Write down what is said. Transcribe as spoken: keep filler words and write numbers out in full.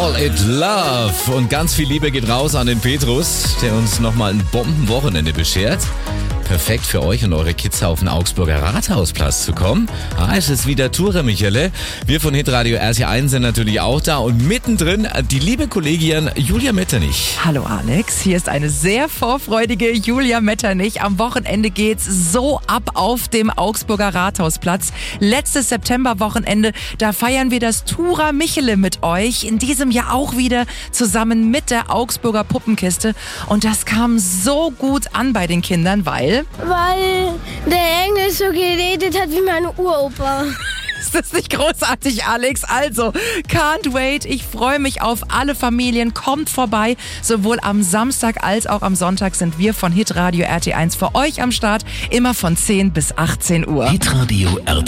Call It Love. Und ganz viel Liebe geht raus an den Petrus, der uns nochmal ein Bombenwochenende beschert. Perfekt für euch und eure Kids auf den Augsburger Rathausplatz zu kommen. Ah, es ist wieder Tour, Michele. Wir von Hitradio R T eins sind natürlich auch da und mittendrin die liebe Kollegin Julia Metternich. Hallo Alex, hier ist eine sehr vorfreudige Julia Metternich. Am Wochenende geht's so ab auf dem Augsburger Rathausplatz. Letztes Septemberwochenende, da feiern wir das Tura Michele mit euch. In diesem Jahr auch wieder zusammen mit der Augsburger Puppenkiste. Und das kam so gut an bei den Kindern, weil... Weil der Engel so geredet hat wie meine Uropa. Ist das nicht großartig, Alex? Also, can't wait. Ich freue mich auf alle Familien. Kommt vorbei. Sowohl am Samstag als auch am Sonntag sind wir von Hitradio R T eins für euch am Start. Immer von zehn bis achtzehn Uhr. Hitradio R T eins.